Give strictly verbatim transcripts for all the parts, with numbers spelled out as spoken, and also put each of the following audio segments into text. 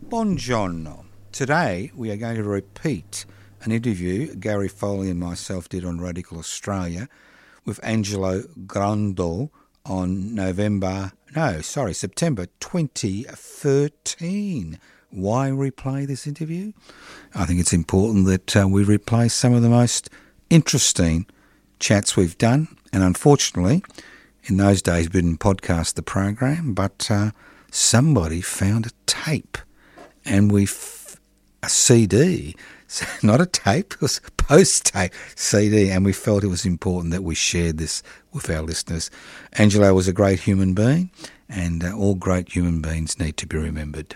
Buongiorno. Today we are going to repeat an interview Gary Foley and myself did on Radical Australia with Angelo Grando on November, no, sorry, September twenty thirteen. Why replay this interview? I think it's important that uh, we replay some of the most interesting chats we've done, and unfortunately, in those days we didn't podcast the program, but uh, somebody found a tape, and we f- a C D, not a tape, it was a post-tape C D, and we felt it was important that we shared this with our listeners. Angelo was a great human being, and uh, all great human beings need to be remembered.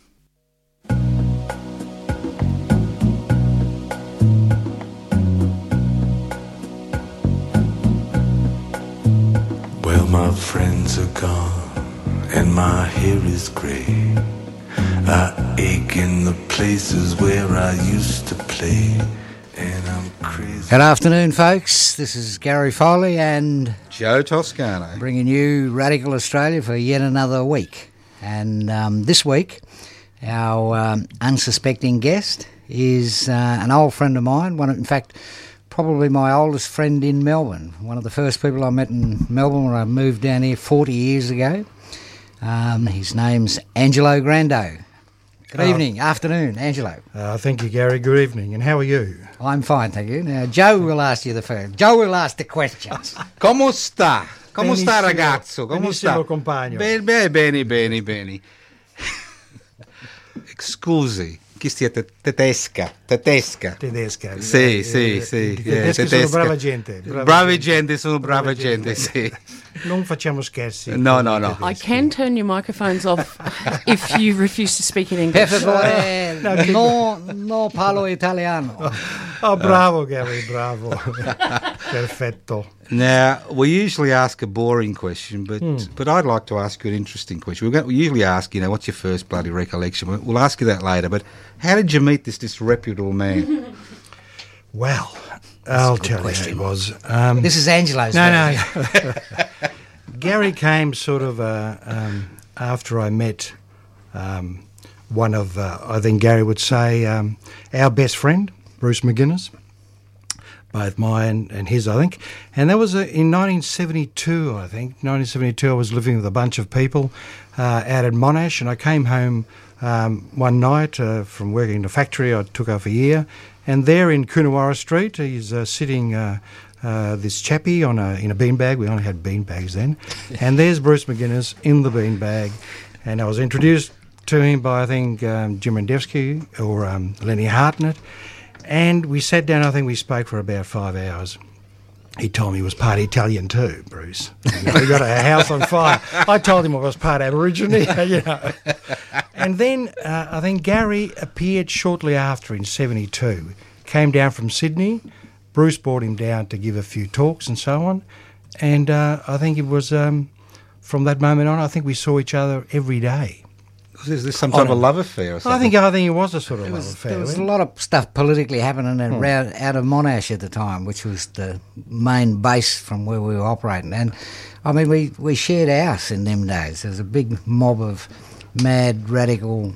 Well, my friends are gone and my hair is grey. I ache in the places where I used to play, and I'm crazy. Good afternoon, folks. This is Gary Foley and Joe Toscano, bringing you Radical Australia for yet another week. And um, this week, our um, unsuspecting guest is uh, an old friend of mine, one, in fact, probably my oldest friend in Melbourne, one of the first people I met in Melbourne when I moved down here forty years ago. Um, his name's Angelo Grando. Good uh, evening, afternoon, Angelo. Uh, thank you, Gary. Good evening. And how are you? I'm fine, thank you. Now, Joe will ask you the first. Joe will ask the questions. Come sta? Come sta, ragazzo? Come sta? Compagno. Bene, bene, bene, bene. Scusi, chi siete? Tedesca, tedesca. Tedesca. Sì, eh, sì, eh, sì. I tedeschi sono brava gente. Brava, brava gente, sono brava gente, sì. Non facciamo scherzi. No, no, no. I can turn your microphones off if you refuse to speak in English. Per favore, no, no parlo italiano. Oh, bravo, Gary, bravo. Perfetto. Now, we usually ask a boring question, but hmm. but I'd like to ask you an interesting question. We're going, we usually ask, you know, what's your first bloody recollection? We'll ask you that later, but how did you meet this disreputable man? Well, I'll tell question. you how it was. Um, this is Angelo's. No, no. Gary came sort of uh, um, after I met um, one of, uh, I think Gary would say, um, our best friend, Bruce McGuinness. Both mine and his, I think. And that was uh, in nineteen seventy-two, I think. nineteen seventy-two, I was living with a bunch of people uh, out at Monash, and I came home um, one night uh, from working in a factory. I took off a year. And there in Coonawarra Street, he's uh, sitting, uh, uh, this chappie, on a, in a beanbag. We only had beanbags then. And there's Bruce McGuinness in the beanbag. And I was introduced to him by, I think, um, Jim Randevsky or um, Lenny Hartnett. And we sat down, I think we spoke for about five hours. He told me he was part Italian too, Bruce. You know, we got our house on fire. I told him I was part Aborigine, you know. And then uh, I think Gary appeared shortly after in seventy-two. Came down from Sydney. Bruce brought him down to give a few talks and so on. And uh, I think it was um, from that moment on, I think we saw each other every day. Is this some type of love affair or something? I think I think it was a sort of It love was, affair. there was a lot of stuff politically happening Hmm. around, out of Monash at the time, which was the main base from where we were operating. And, I mean, we, we shared a house in them days. There was a big mob of mad, radical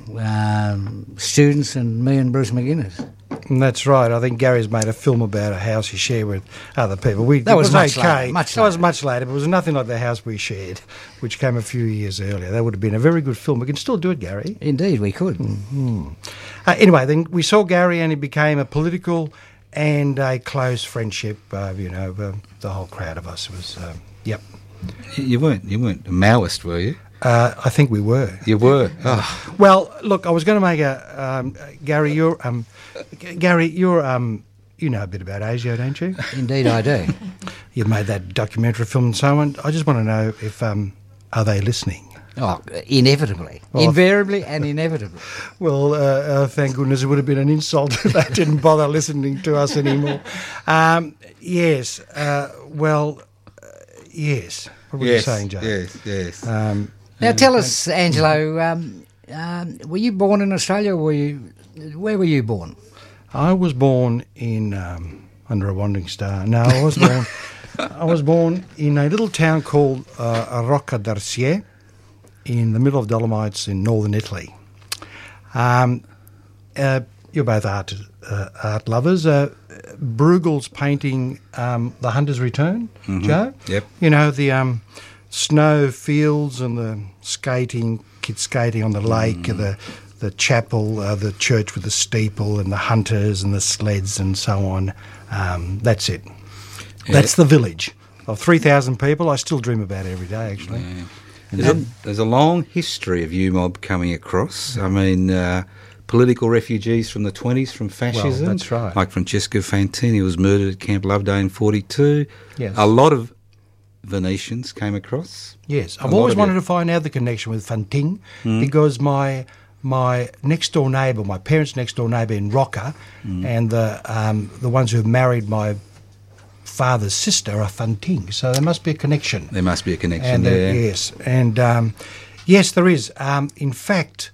um, students and me and Bruce McGuinness. And that's right. I think Gary's made a film about a house he shared with other people. We, that was, was much okay. later. Much that later. was much later, but it was nothing like the house we shared, which came a few years earlier. That would have been a very good film. We can still do it, Gary. Indeed, we could. Mm-hmm. Uh, anyway, then we saw Gary and he became a political and a close friendship. Uh, you know, uh, the whole crowd of us was, um, yep. You weren't, you weren't a Maoist, were you? Uh, I think we were. You were. Oh. Well, look, I was going to make a um, Gary. You're um, Gary. You're um, you know a bit about Asia, don't you? Indeed, I do. You've made that documentary film and so on. I just want to know if um, are they listening? Oh, inevitably, well, invariably, and inevitably. Well, uh, uh, thank goodness it would have been an insult if they didn't bother listening to us anymore. Um, yes. Uh, well, uh, yes. What were yes, you saying, Joe? Yes. Yes. Um, Now, tell us, Angelo, um, um, were you born in Australia or were you, where were you born? I was born in, um, under a wandering star. No, I was born I was born in a little town called uh, Rocca d'Arcier in the middle of Dolomites in northern Italy. Um, uh, you're both art uh, art lovers. Uh, Bruegel's painting um, The Hunter's Return, Mhm. Joe. Yep. You know, the um, snow fields and the skating, kids skating on the lake, Mm. the the chapel, uh, the church with the steeple and the hunters and the sleds and so on. Um, that's it. Yeah. That's the village of three thousand people. I still dream about it every day, actually. Yeah. There's, a, there's a long history of U MOB coming across. I mean, uh, political refugees from the twenties from fascism. that's right. Like Francesco Fantini was murdered at Camp Loveday in forty-two. Yes. A lot of Venetians came across. Yes, A I've lot always of wanted you. to find out the connection with Fanting Mm. because my my next door neighbour, my parents' next door neighbour in Rocker, Mm. and the um, the ones who have married my father's sister are Fanting, so there must be a connection. There must be a connection And uh, there. yes, and um, yes, there is. Um, in fact,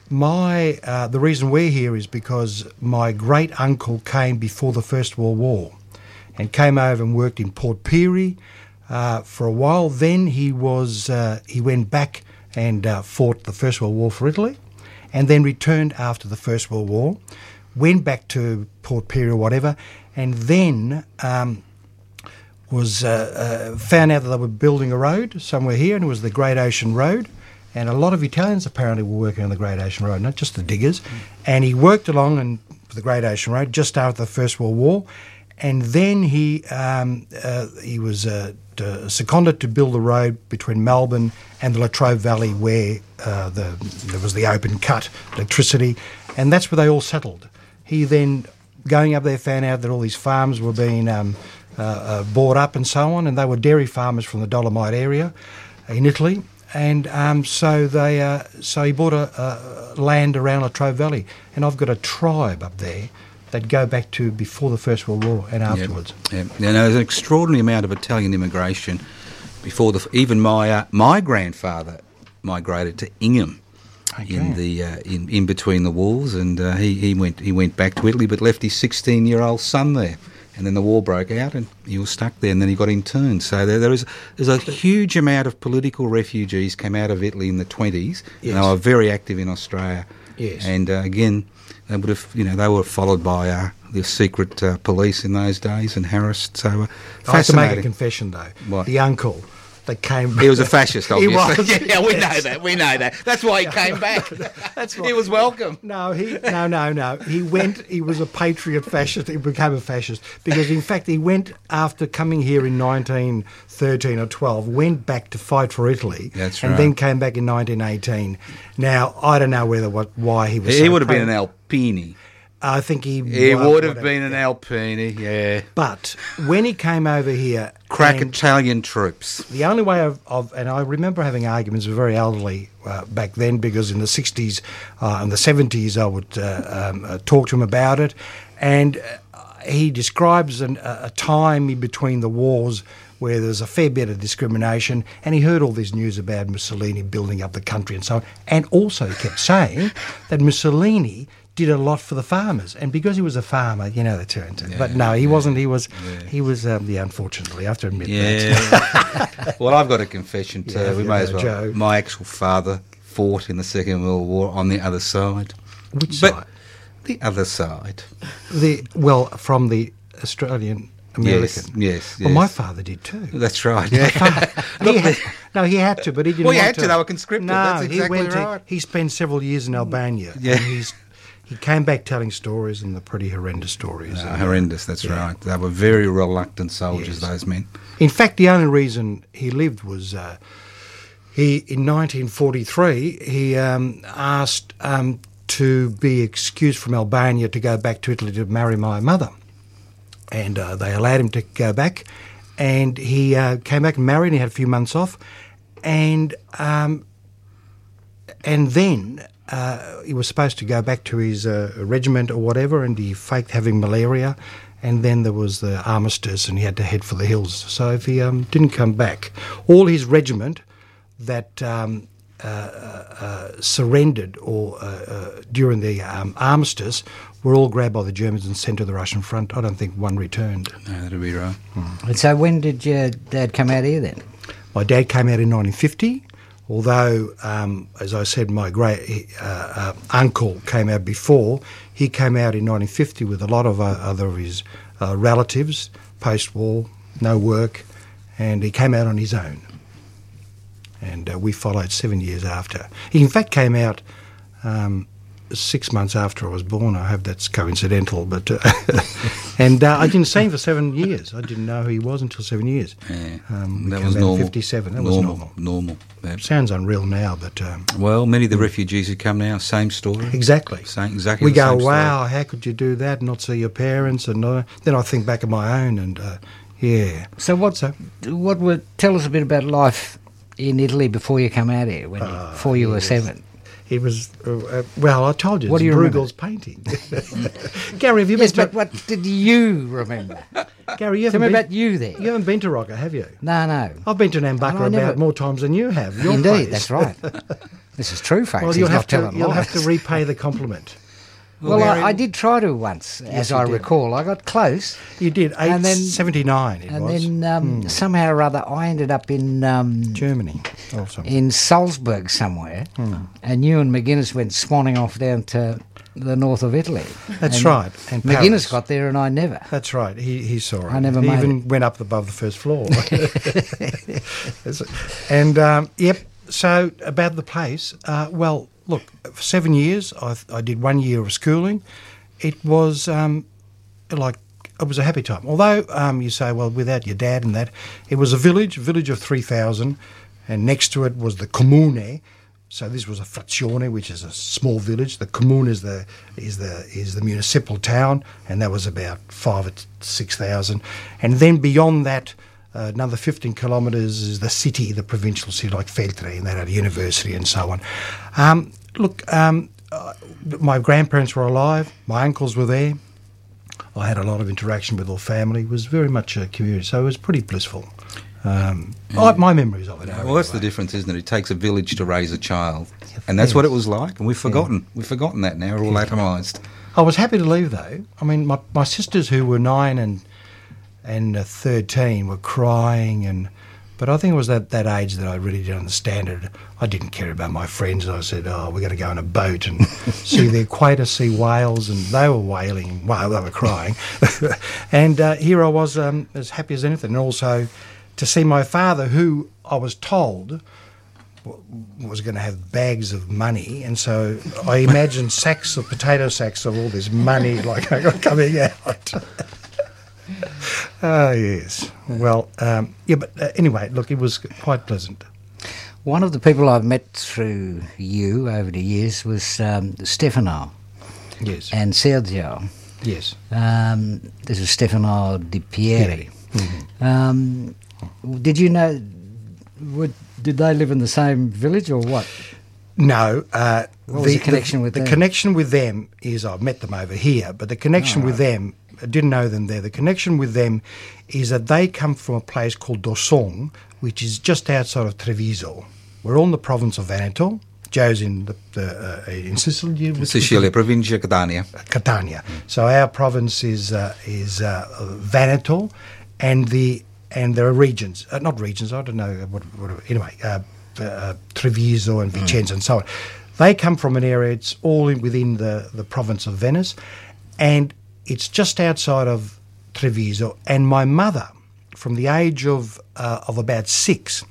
my uh, the reason we're here is because my great uncle came before the First World War, and came over and worked in Port Pirie uh, for a while. Then he was uh, he went back and uh, fought the First World War for Italy, and then returned after the First World War, went back to Port Pirie or whatever, and then. Um, was uh, uh, found out that they were building a road somewhere here, and it was the Great Ocean Road, and a lot of Italians apparently were working on the Great Ocean Road, not just the diggers, and he worked along and the Great Ocean Road just after the First World War, and then he um, uh, he was uh, uh, seconded to build the road between Melbourne and the Latrobe Valley, where uh, the there was the open cut electricity, and that's where they all settled. He then, going up there, found out that all these farms were being um, Uh, uh, bought up and so on, and they were dairy farmers from the Dolomite area in Italy, and um, so they uh, so he bought a, a land around Latrobe Valley, and I've got a tribe up there that go back to before the First World War and afterwards. Yeah, yeah. Now, there's an extraordinary amount of Italian immigration before the. Even my uh, my grandfather migrated to Ingham. Okay. In the uh, in in between the wars, and uh, he he went he went back to Italy, but left his sixteen year old son there. And then the war broke out, and he was stuck there, and then he got interned. So there, there is there's a huge amount of political refugees came out of Italy in the twenties. Yes. And they were very active in Australia. Yes. And uh, again, they would have, you know, they were followed by uh, the secret uh, police in those days and harassed. So uh, I have to fascinating. make a confession, though. What? The uncle that came... He was a fascist, He obviously. was. Yeah, we know that. We know that. That's why he came back. That's He was welcome. No, he no no no. He went. He was a patriot fascist. He became a fascist because, in fact, he went after coming here in nineteen thirteen or twelve. Went back to fight for Italy. That's and right. then came back in nineteen eighteen. Now I don't know whether what why he was. He so would have been an proud. Alpini. I think he. He wa- would have whatever. been an Alpini, yeah. But when he came over here, Crack and Italian troops. the only way of, of, and I remember having arguments with very elderly uh, back then, because in the sixties uh, and the seventies I would uh, um, uh, talk to him about it, and uh, he describes an, a, a time in between the wars where there was a fair bit of discrimination, and he heard all this news about Mussolini building up the country and so on, and also he kept saying that Mussolini did a lot for the farmers, and because he was a farmer, you know, the turn to. But no, he wasn't. He was, he was. Um, yeah, unfortunately, I have to admit that. Yeah. Well, I've got a confession too. Yeah, we you may know, as well. Joe. My actual father fought in the Second World War on the other side. Which But side? the other side. The well, from the Australian American. Yes, yes, Well, my yes. father did too. That's right. He had, no, he had to, but he didn't. Well, he want had to, they were conscripted, No, that's he exactly went right. To, he spent several years in Albania. Yeah. And he's he came back telling stories, and the pretty horrendous stories. Uh, And, uh, horrendous, that's yeah. right. They were very reluctant soldiers, Yes. those men. In fact, the only reason he lived was uh, he in nineteen forty-three he um, asked um, to be excused from Albania to go back to Italy to marry my mother, and uh, they allowed him to go back, and he uh, came back and married. And he had a few months off, and um, and then. Uh, he was supposed to go back to his uh, regiment or whatever, and he faked having malaria, and then there was the armistice, and he had to head for the hills. So if he um, didn't come back, all his regiment that um, uh, uh, surrendered or uh, uh, during the um, armistice were all grabbed by the Germans and sent to the Russian front. I don't think one returned. No, that'd be right. And so when did your dad come out here then? My dad came out in nineteen fifty. although, um, as I said, my great uh, uh, uncle came out before, he came out in nineteen fifty with a lot of uh, other of his uh, relatives, post-war, no work, and he came out on his own. And uh, we followed seven years after. He, in fact, came out um, six months after I was born. I hope that's coincidental, but uh, and uh, I didn't see him for seven years. I didn't know who he was until seven years. Yeah, um, that came was out in normal. fifty-seven. That normal, was normal. Normal. Yeah. Sounds unreal now, but um, Well, many of the refugees who come now, same story. exactly. Same, exactly. We the go, same story. wow, how could you do that and not see your parents? And uh, then I think back of my own, and uh, yeah. So what? So- what would tell us a bit about life in Italy before you come out here? When you, Ah, before you were yes. seven. It was, uh, uh, well, I told you, What it's do you Bruegel's painting. Gary, have you Yes, been but what did you remember? to... Gary, you Tell haven't, me been, about you there. you haven't been to Rocca, have you? No, no. I've been to Nambucca And I about never- more times than you have. Your Indeed, place. that's right. This is true, folks. Well, He's you'll not have to telling you'll lies. have to repay the compliment. Well, Gary- I, I did try to once, as you I did. recall. I got close, You did eight And then- seventy-nine. It and was then um, somehow or other I ended up in um, Germany or something. in Salzburg somewhere, Hmm. and you and McGuinness went swanning off down to the north of Italy. That's And right. And McGuinness Paris. got there, and I never. That's right. He he saw it. I never he made even went up above the first floor. and um, yep. So about the place. Uh, well, look, for seven years I, I did one year of schooling. It was um, like it was a happy time. Although um, you say, well, without your dad and that, it was a village, a village of three thousand, and next to it was the comune. So this was a frazione, which is a small village. The comune is the is the is the municipal town, and that was about five or six thousand. And then beyond that, uh, another fifteen kilometres is the city, the provincial city like Feltre, and that had a university and so on. Um, look, um, uh, my grandparents were alive. My uncles were there. I had a lot of interaction with all family. It was very much a community, so it was pretty blissful. Um, I, my memories of it are. Well, that's the anyway. difference, isn't it? It takes a village to raise a child, and that's what it was like. And we've forgotten. We've forgotten that now. We're all atomised. I was happy to leave though. I mean, my, my sisters who were nine and and uh, thirteen were crying, and but I think it was that, that age that I really didn't understand it. I didn't care about my friends. I said, "Oh, we're going to go on a boat and see the equator, see whales," and they were wailing. Well, they were crying, and uh, here I was, um, as happy as anything, and also to see my father, who I was told was going to have bags of money, and so I imagined sacks of potato sacks of all this money like coming out. Oh yes. Well, um, yeah, but uh, anyway, look, it was quite pleasant. One of the people I've met through you over the years was um, Stefano Yes. and Sergio. Yes. Um, this is Stefano Di Pieri. Mm-hmm. Um, did you know? Would, did they live in the same village or what? No. Uh, What was the connection with the them? connection with them is I've met them over here, but the connection with them, I didn't know them there. The connection with them is that they come from a place called Dosong, which is just outside of Treviso. We're all in the province of Veneto. Joe's in the, the uh, in Sicily. which- Sicilia, Provincia Catania. Catania. So our province is uh, is uh, Veneto, and the and there are regions, uh, not regions. I don't know what. what anyway, uh, uh, Treviso and Vicenza and so on. They come from an area. It's all in, within the the province of Venice, and it's just outside of Treviso. And my mother, from the age of uh, of about six,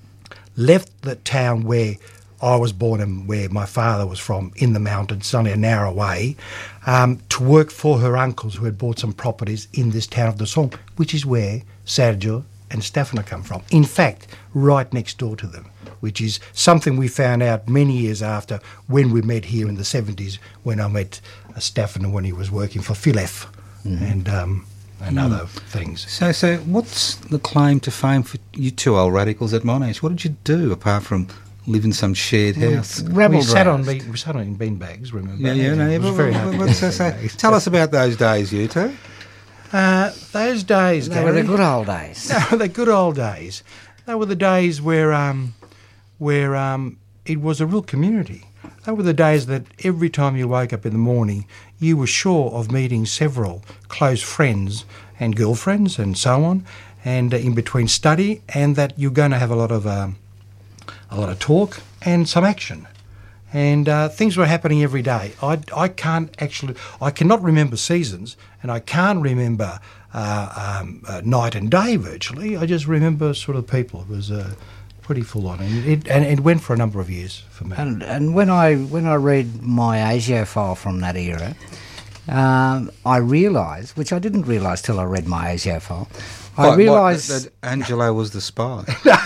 left the town where I was born and where my father was from, in the mountains, only an hour away, um, to work for her uncles who had bought some properties in this town of Dosong, which is where Sergio and Stefano come from. In fact, right next door to them, which is something we found out many years after when we met here in the seventies, when I met uh, Stefano when he was working for Filef and, um, and other things. So, so what's the claim to fame for you two old radicals at Monash? What did you do apart from live in some shared house? Rabble we sat on roused. be- we sat on in bean bags. Remember? Yeah, yeah, no, It yeah, was but- very but- happy. but- so- so tell us about those days, you two. Uh, those days, They were Gary. the good old days. They were the good old days. They were the days where um, where um, it was a real community. They were the days that every time you woke up in the morning, you were sure of meeting several close friends and girlfriends and so on, and uh, in between study, and that you're going to have a lot of um, a lot of talk and some action. And uh, things were happening every day. I, I can't actually, I cannot remember seasons, and I can't remember uh, um, uh, night and day virtually. I just remember sort of people. It was uh, pretty full on, and it, and it went for a number of years for me. And, and when I when I read my ASIO file from that era, um, I realised, which I didn't realise till I read my ASIO file, I What, realised what, that Angelo was the spy.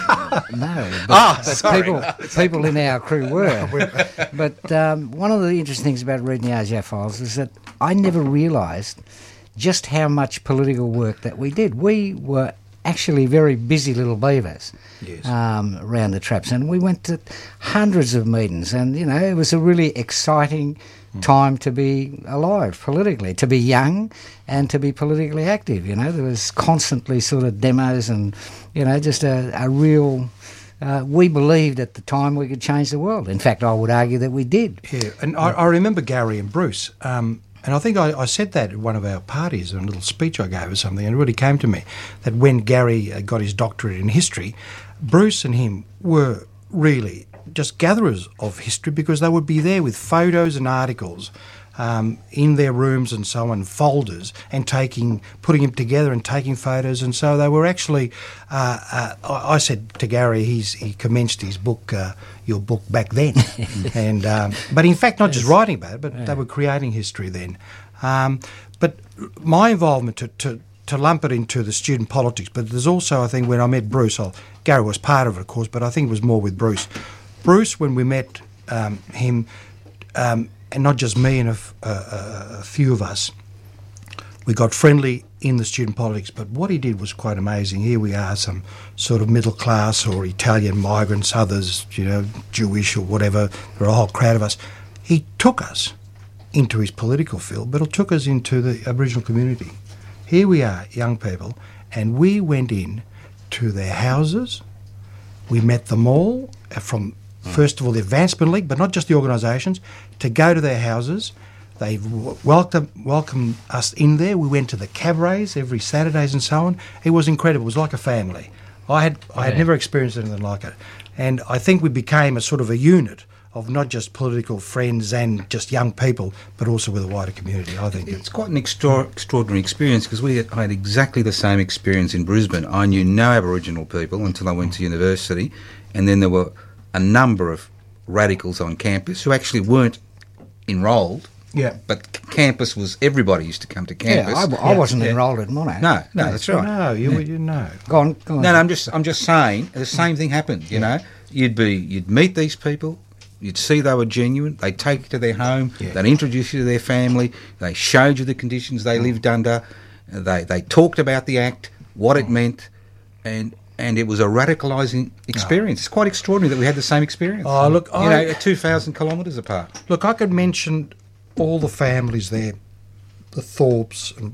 no, but, Ah, but sorry. people people in our crew were. But um, one of the interesting things about reading the ASIO files is that I never realised just how much political work that we did. We were actually very busy little beavers Yes. um, around the traps, and we went to hundreds of meetings, and you know it was a really exciting time to be alive politically, to be young and to be politically active. You know, there was constantly sort of demos and, you know, just a, a real... Uh, we believed at the time we could change the world. In fact, I would argue that we did. Yeah, and I, I remember Gary and Bruce, um, and I think I, I said that at one of our parties, in a little speech I gave or something, and it really came to me that when Gary uh, got his doctorate in history, Bruce and him were really just gatherers of history, because they would be there with photos and articles um, in their rooms and so on, folders, and taking, putting them together and taking photos. And so they were actually, uh, uh, I I said to Gary, he's, he commenced his book, uh, your book back then. and um, But in fact, not just writing about it, but yeah. they were creating history then. Um, but my involvement to, to to lump it into the student politics, but there's also, I think, when I met Bruce, I'll, Gary was part of it, of course, but I think it was more with Bruce. Bruce, when we met um, him, um, and not just me and a, f- a, a, a few of us, we got friendly in the student politics, but what he did was quite amazing. Here we are, some sort of middle class or Italian migrants, others, you know, Jewish or whatever, there were a whole crowd of us. He took us into his political field, but it took us into the Aboriginal community. Here we are, young people, and we went in to their houses. We met them all uh, from, first of all, the Advancement League, but not just the organisations, to go to their houses. They w- welcomed, welcomed us in there. We went to the cabarets every Saturdays and so on. It was incredible. It was like a family. I had I had Yeah. never experienced anything like it. And I think we became a sort of a unit of not just political friends and just young people, but also with a wider community, I think. It's quite an extra- extraordinary experience, because we had, I had exactly the same experience in Brisbane. I knew no Aboriginal people until I went to university, and then there were a number of radicals on campus who actually weren't enrolled. Yeah. But c- campus was, everybody used to come to campus. Yeah, I, I Yeah, wasn't yeah. enrolled at Monash. No, no, that's right. No, you, you know. Go on, go on. No, no, I'm just, I'm just saying the same thing happened. You know, you'd be, you'd meet these people, you'd see they were genuine. They'd take you to their home. Yeah. They'd introduce you to their family. They showed you the conditions they lived under. They, they talked about the act, what it meant, and and it was a radicalising experience. It's quite extraordinary that we had the same experience. Oh, look, you I- know, two thousand kilometres apart. Look, I could mention all the families there, the Thorpes and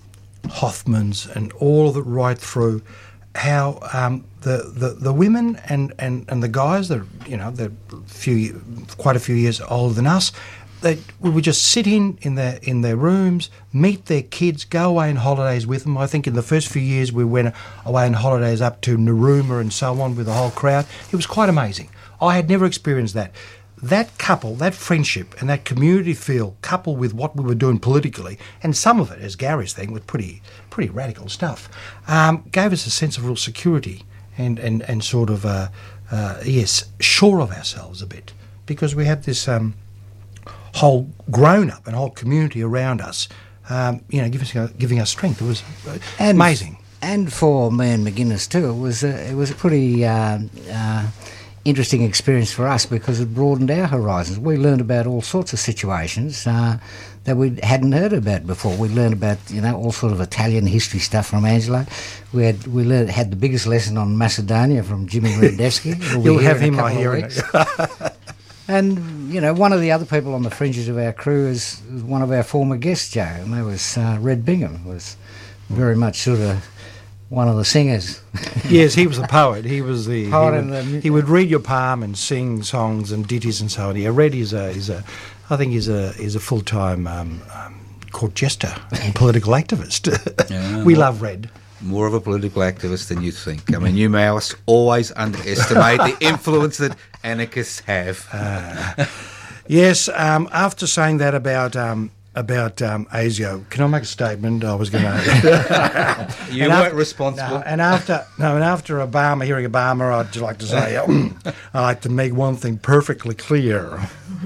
Hoffmans and all of it right through, how um, the, the, the women and, and, and the guys, that you know, they're few, quite a few years older than us, they we would just sit in in their in their rooms, meet their kids, go away on holidays with them. I think in the first few years we went away on holidays up to Narooma and so on with the whole crowd. It was quite amazing. I had never experienced that. That couple, that friendship and that community feel, coupled with what we were doing politically, and some of it, as Gary's thing, was pretty pretty radical stuff, um, gave us a sense of real security and, and, and sort of, uh, uh, yes, sure of ourselves a bit, because we had this um, whole grown-up and whole community around us, um, you know, giving us, giving us strength. It was uh, And- amazing. And for me and McGuinness too, it was a, it was a pretty uh, uh, interesting experience for us, because it broadened our horizons. We learned about all sorts of situations uh, that we hadn't heard about before. We learned about, you know, all sort of Italian history stuff from Angelo. We had we learned, had the biggest lesson on Macedonia from Jimmy Rendevsky. We'll be You'll here have in a him, I couple of hear. weeks. And, you know, one of the other people on the fringes of our crew is one of our former guests, Joe, and that was uh, Red Bingham, was very much sort of one of the singers. Yes, he was the poet. He was the. Poet he, and would, the- he would read your palm and sing songs and ditties and so on. Yeah, Red is a is a, I think he's a is a full time um, um, court jester and political activist. Yeah. We love Red. more of a political activist than you think. I mean, you Maoists always underestimate the influence that anarchists have. Uh, yes, um, after saying that about um, about um, ASIO, can I make a statement? I was going to. You and weren't after, responsible. No, and after no, and after Obama, hearing Obama, I'd just like to say, I like to make one thing perfectly clear.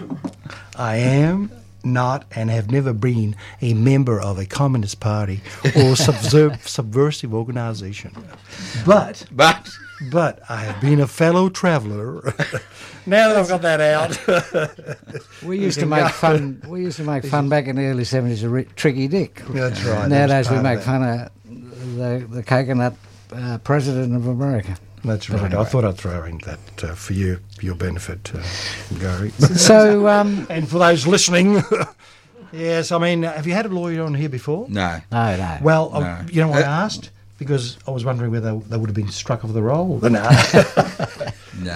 I am not and have never been a member of a communist party or subver- subversive organisation. But, But but I have been a fellow traveller. Now that I've got that out. We used to make fun. We used to make fun back in the early seventies of Rick- Tricky Dick. That's right. Nowadays we That was make part of fun of the the coconut uh, president of America. That's right. I thought I'd throw in that uh, for you, for your benefit, uh, Gary. So um, And for those listening, yes, I mean, have you had a lawyer on here before? no. no, no. Well, No. uh, you know why I Uh, asked? Because I was wondering whether they would have been struck off the roll. No. No.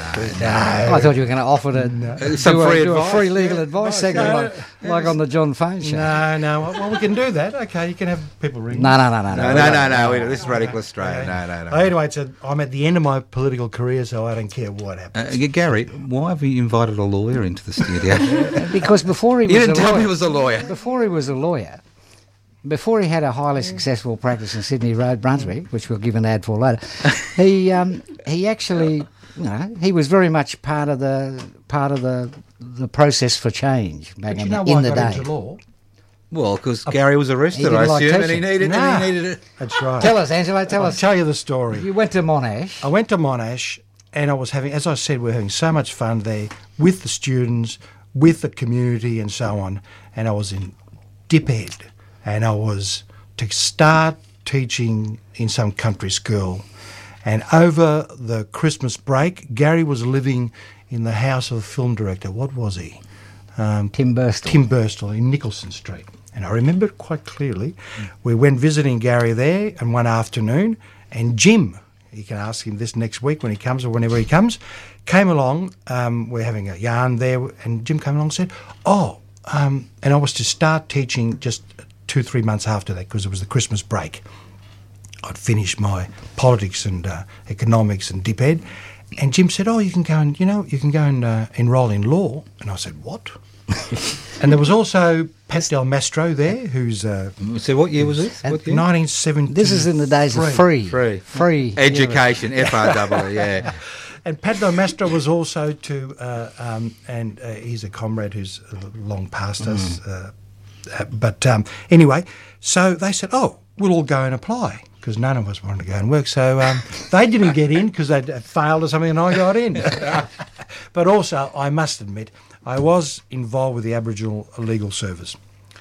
I thought you were going to offer to do, Some a, free do a advice. free legal advice segment No, like, like on the John Fane show. No, no. Well, we can do that. Okay, you can have people ring. No, no, no, no, No, no, no, no. we- This is Radical Australia. No, no, no. Anyway, it's a, I'm at the end of my political career, so I don't care what happens. Uh, Gary, why have you invited a lawyer into the studio? Because before he was You didn't a tell lawyer, me he was a lawyer. before he was a lawyer, before he had a highly successful practice in Sydney Road, Brunswick, which we'll give an ad for later, he um, he actually, you know, he was very much part of the part of the the process for change back But you in, know the, why in I the got day. into law? Well, because Gary was arrested, didn't I like assume, and he teaching. needed, Nah. and he needed it. That's right. Tell us, Angelo. Tell I'll us. tell you the story. You went to Monash. I went to Monash and I was having, as I said, we were having so much fun there with the students, with the community and so on. And I was in Dip Ed and I was to start teaching in some country school. And over the Christmas break, Gary was living in the house of a film director. What was he? Um, Tim Burstall. Tim Burstall in Nicholson Street. And I remember it quite clearly. We went visiting Gary there and one afternoon, and Jim, you can ask him this next week when he comes or whenever he comes, came along. Um, we're having a yarn there, and Jim came along and said, oh, um, and I was to start teaching just two, three months after that because it was the Christmas break. I'd finished my politics and uh, economics and dip ed. And Jim said, oh, you can go and, you know, you can go and uh, enrol in law. And I said, what? And there was also Pat Del Mastro there, who's uh, So what year was this? What year? nineteen seventy. This is in the days of free, Free. free Education, F R W, yeah. And Pat Del Mastro was also to, uh, um, and uh, he's a comrade who's long past us. Uh, uh, but um, anyway, so they said, oh, we'll all go and apply because none of us wanted to go and work. So um, they didn't get in because they'd failed or something and I got in. But also, I must admit, I was involved with the Aboriginal Legal Service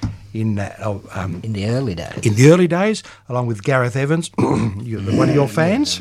in uh, oh, um, in the early days. in the early days, along with Gareth Evans, you- one of your fans,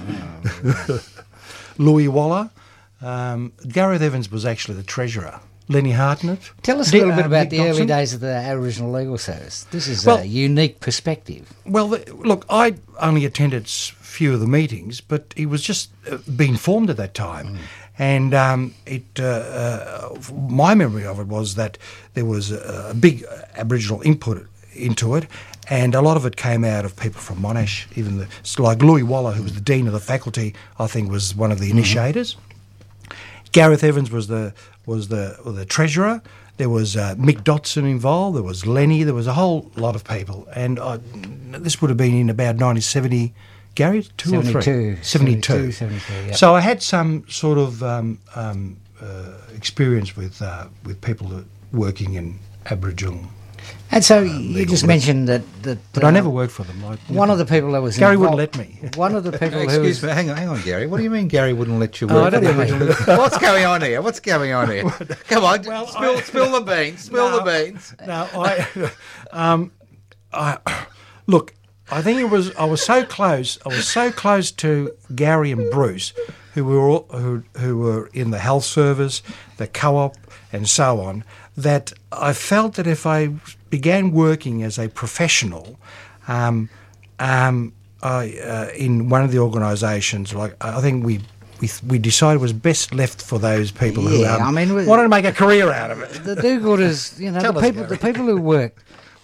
Louis Waller. Um, Gareth Evans was actually the treasurer. Lenny Hartnett. Tell us a Di- little bit uh, about Nick the early Dodson. days of the Aboriginal Legal Service. This is Well- a unique perspective. Well, the, look, I only attended s- few of the meetings, but he was just uh, being formed at that time. And um, it, uh, uh, my memory of it was that there was a, a big Aboriginal input into it, and a lot of it came out of people from Monash. Even the, so like Louis Waller, who was the dean of the faculty, I think was one of the initiators. Gareth Evans was the was the was the treasurer. There was uh, Mick Dotson involved. There was Lenny. There was a whole lot of people, and I, this would have been in about nineteen seventy. Gary, two or three? seventy-two. seventy-two. seventy-two, yep. So I had some sort of um, um, uh, experience with uh, with people that working in Aboriginal, And so you legal just work. mentioned that... that but uh, I never worked for them. I One never- of the people that was Gary involved, wouldn't let me. One of the people who Excuse was... me, hang on, hang on, Gary. What do you mean Gary wouldn't let you Oh, I work? don't What do you know. mean? What's going on here? What's going on here? Come on, Well, spill, I- spill the beans. Spill No. the beans. No, I, um, I look. I think it was. I was so close. I was so close to Gary and Bruce, who were all, who who were in the health service, the co-op, and so on. That I felt that if I began working as a professional, um, um, I, uh, in one of the organisations, like I think we. We, we decided it was best left for those people who Yeah, um, I mean, we- wanted to make a career out of it. The do-gooders, you know, Tell the us, people, the Gary. people who work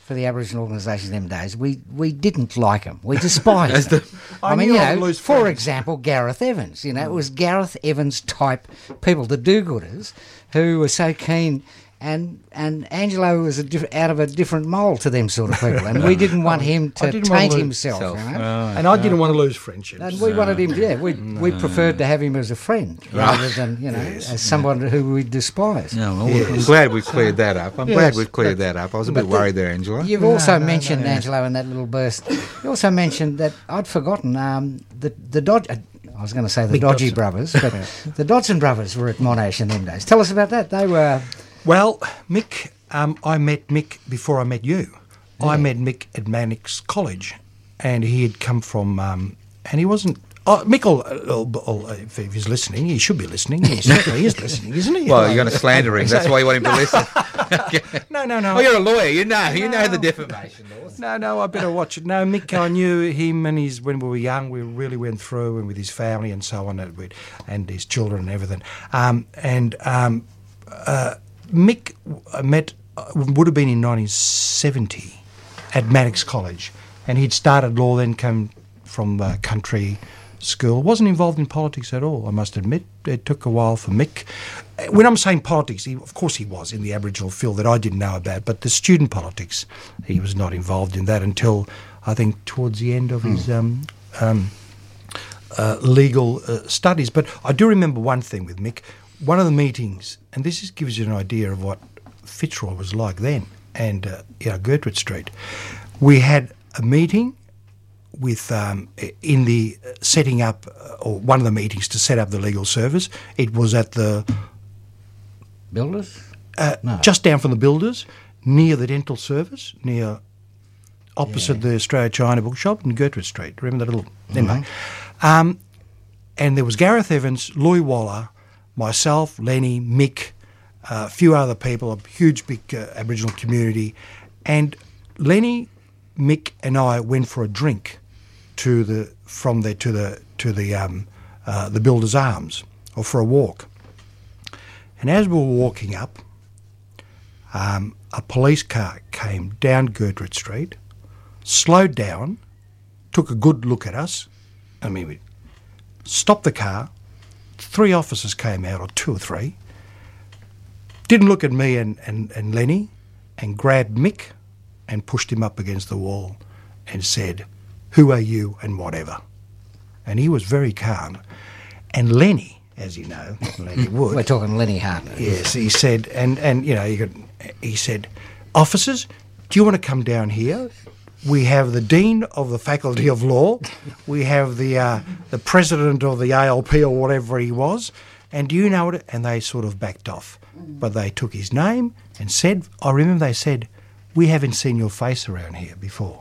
for the Aboriginal organisations in them days, we, we didn't like them. We despised them. I, I mean, knew you I'd know, lose for friends. example, Gareth Evans. You know, it was Gareth Evans type people, the do-gooders, who were so keen. And and Angelo was a diff- out of a different mould to them sort of people, and we didn't want him I to didn't want taint to lose himself. You know? and I didn't want to lose friendships. And we wanted him, yeah, we we preferred to have him as a friend rather than, you know, as someone who we despise. No, well, I'm glad we cleared that up. I'm Yes, glad we've cleared that up. I was a bit worried there, Angela. You've also mentioned, Angelo, in that little burst, you also mentioned that I'd forgotten um, the, the Dodge... Uh, I was going to say the Mick Dodgy Dodson. brothers, but the Dodson brothers were at Monash in them days. Tell us about that. They were... Well, Mick, um, I met Mick before I met you. I met Mick at Mannix College, and he had come from, um, and he wasn't. Oh, Mick, will, will, will, if he's listening, he should be listening. He certainly is listening, isn't he? Well, you're going to slander him. That's why you want him to listen. No, no, no. Oh, you're a lawyer. You know. You know the defamation laws. No, no, I better watch it. No, Mick, I knew him and his when we were young. We really went through, and with his family and so on, and, with, and his children and everything. Um, and um, uh, Mick I met uh, would have been in nineteen seventy at Mannix College, and he'd started law, then come from uh, country school. Wasn't involved in politics at all, I must admit. It took a while for Mick. When I'm saying politics, he, of course he was in the Aboriginal field that I didn't know about, but the student politics, he was not involved in that until I think towards the end of mm. his um, um, uh, legal uh, studies. But I do remember one thing with Mick. One of the meetings, and this just gives you an idea of what Fitzroy was like then, and uh, you know, Gertrude Street. We had a meeting with um, in the setting up, uh, or one of the meetings to set up the legal service. It was at the Builders? uh, No. just down from the Builders, near the dental service, near opposite Yeah. the Australia China bookshop in Gertrude Street. Remember that little? Anyway, um, and there was Gareth Evans, Louis Waller, myself, Lenny, Mick, uh, a few other people, a huge big uh, Aboriginal community, and Lenny, Mick, and I went for a drink to the from there to the to the um, uh, the Builders Arms, or for a walk. And as we were walking up, um, a police car came down Gertrude Street, slowed down, took a good look at us. I mean, we stopped the car. Three officers came out, or two or three, didn't look at me and, and, and Lenny, and grabbed Mick and pushed him up against the wall and said, "Who are you?" and whatever. And he was very calm. And Lenny, as you know, Lenny Wood. We're talking Lenny Hartnett. Yes, he said, and, and you know, you could, he said, "Officers, do you want to come down here? We have the Dean of the Faculty of Law, we have the uh, the President of the A L P or whatever he was, and do you know what?" And they sort of backed off. But they took his name and said, I remember they said, "We haven't seen your face around here before."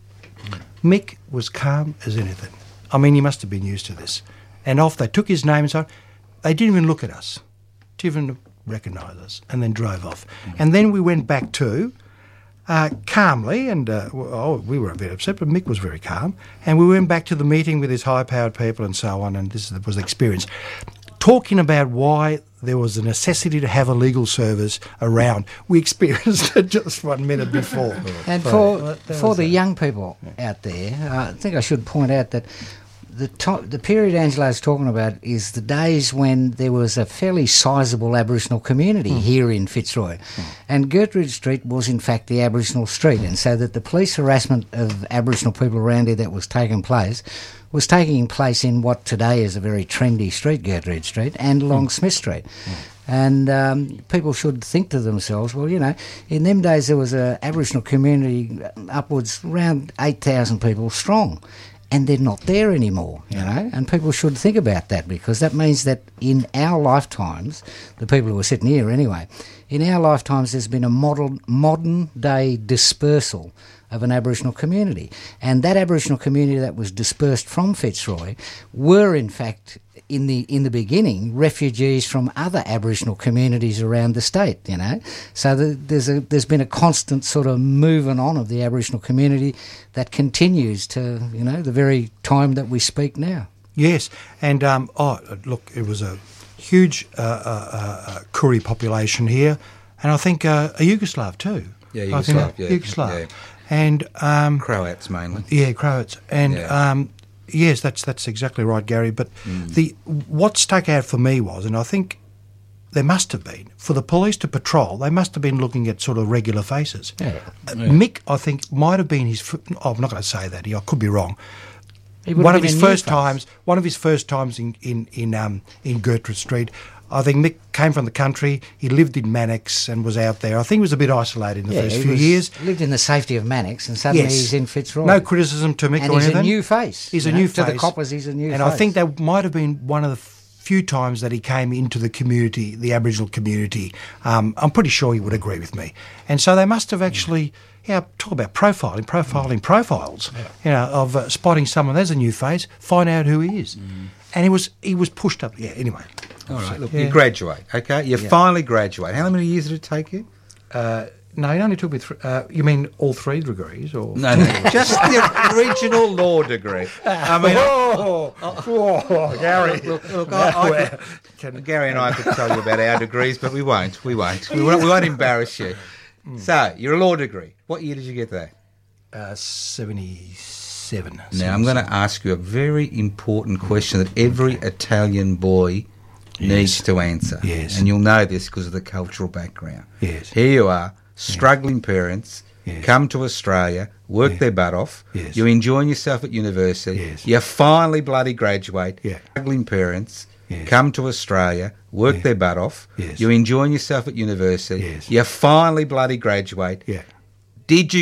Mick was calm as anything. I mean, he must have been used to this. And off they took his name and so on. They didn't even look at us, didn't even recognise us, and then drove off. And then we went back to, uh, calmly, and uh, oh, we were a bit upset, but Mick was very calm, and we went back to the meeting with his high-powered people and so on, and this was the experience. Talking about why there was a necessity to have a legal service around. We experienced it just one minute before. And But for that for was the it. young people out there, uh, I think I should point out that the to- the period Angelo's talking about is the days when there was a fairly sizable Aboriginal community Mm. here in Fitzroy. And Gertrude Street was in fact the Aboriginal street, and so that the police harassment of Aboriginal people around here that was taking place was taking place in what today is a very trendy street, Gertrude Street, and along Smith Street. And um, people should think to themselves, well, you know, in them days there was a Aboriginal community upwards around eight thousand people strong, and they're not there anymore, you know. And people should think about that, because that means that in our lifetimes, the people who are sitting here anyway, in our lifetimes there's been a modern, modern day dispersal of an Aboriginal community. And that Aboriginal community that was dispersed from Fitzroy were in fact in the in the beginning refugees from other Aboriginal communities around the state, you know. So the, there's a there's been a constant sort of moving on of the Aboriginal community that continues to, you know, the very time that we speak now. Yes, and um, oh, look, it was a huge uh, uh, uh, Koori population here, and I think uh, a Yugoslav too. Yeah, I think- Yugoslav, yeah, Yugoslav. yeah. And um, Croats mainly. yeah, Croats. And Yeah. um, yes, that's that's exactly right, Gary. But Mm. the what stuck out for me was, and I think there must have been, for the police to patrol, they must have been looking at sort of regular faces. Yeah. Uh, Mick, I think, might have been his. f- Oh, I'm not going to say that. I could be wrong. He would One have of his been a new first face. times. One of his first times in in in um in Gertrude Street. I think Mick came from the country. He lived in Mannix and was out there. I think he was a bit isolated in the Yeah, first he few was- years. lived in the safety of Mannix, and suddenly Yes. he's in Fitzroy. No criticism to Mick and or he's anything. a new face. He's you a know, new to face. the coppers. He's a new and face. I think that might have been one of the few times that he came into the community, the Aboriginal community. Um, I'm pretty sure he would agree with me. And so they must have actually, yeah, talk about profiling, profiling profiles, you know, of uh, spotting someone, there's a new face, find out who he is. Mm. And he was he was pushed up. Yeah, anyway. All right, look, Yeah. you graduate, okay? You Yeah. finally graduate. How many years did it take you? Uh, no, it only took me. Th- uh, you mean all three degrees, or No, no, just the original law degree. I mean, Oh, oh, Gary. look, look, I, I could, Gary and I could tell you about our degrees, but we won't. We won't. We won't, we won't embarrass you. So, you're a law degree. What year did you get that? Uh, seventy-seven. Now, I'm going to ask you a very important question that every Italian boy needs to answer. Yes. And you'll know this because of the cultural background. Yes. Here you are, struggling parents, Yes. come to Australia, work Yeah. their butt off. Yes. You're enjoying yourself at university. Yes. You finally bloody graduate. Yeah. Struggling parents, Yes. come to Australia, work Yeah. their butt off. Yes. You're enjoying yourself at university. Yes. You finally bloody graduate. Yeah. Did you